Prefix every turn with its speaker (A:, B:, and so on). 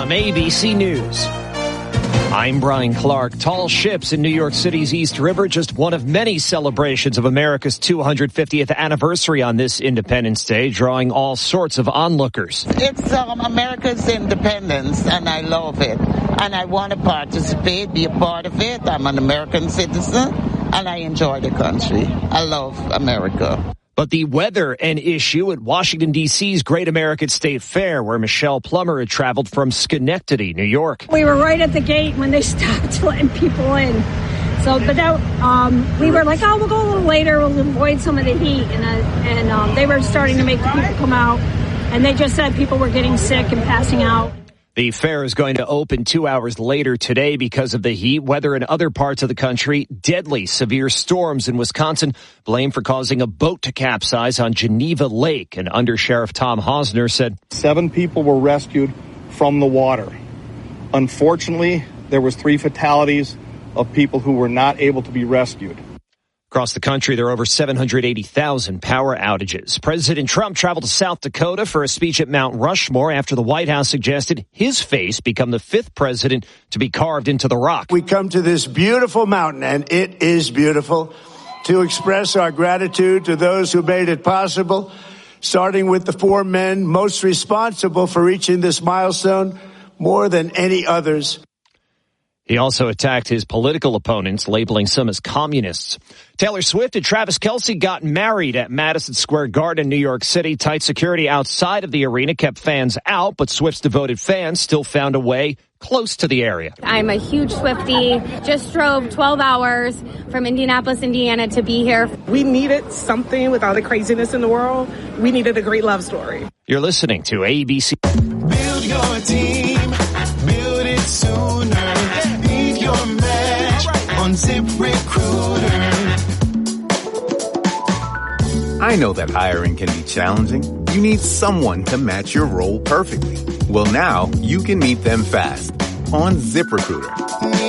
A: from ABC News. I'm Brian Clark. Tall ships in New York City's East River, just one of many celebrations of America's 250th anniversary on this Independence Day, drawing all sorts of onlookers.
B: It's America's independence, and I love it. And I want to participate, be a part of it. I'm an American citizen, and I enjoy the country. I love America.
A: But the weather an issue at Washington, D.C.'s Great American State Fair, where Michelle Plummer had traveled from Schenectady, New York.
C: We were right at the gate when they stopped letting people in. So, but that, we were like, oh, we'll go a little later. We'll avoid some of the heat. And they were starting to make the people come out. And they just said people were getting sick and passing out.
A: The fair is going to open 2 hours later today because of the heat. Weather in other parts of the country, deadly severe storms in Wisconsin, blamed for causing a boat to capsize on Geneva Lake. And Under Sheriff Tom Hausner said
D: 7 people were rescued from the water. Unfortunately, there was 3 fatalities of people who were not able to be rescued.
A: Across the country, there are over 780,000 power outages. President Trump traveled to South Dakota for a speech at Mount Rushmore after the White House suggested his face become the 5th president to be carved into the rock.
E: We come to this beautiful mountain, and it is beautiful, to express our gratitude to those who made it possible, starting with the 4 men most responsible for reaching this milestone more than any others.
A: He also attacked his political opponents, labeling some as communists. Taylor Swift and Travis Kelce got married at Madison Square Garden in New York City. Tight security outside of the arena kept fans out, but Swift's devoted fans still found a way close to the area.
F: I'm a huge Swiftie. Just drove 12 hours from Indianapolis, Indiana to be here.
G: We needed something with all the craziness in the world. We needed a great love story.
A: You're listening to ABC.
H: Build your team. Build it sooner. Leave your match on ZipRecruiter.
I: I know that hiring can be challenging. You need someone to match your role perfectly. Well, now you can meet them fast on ZipRecruiter.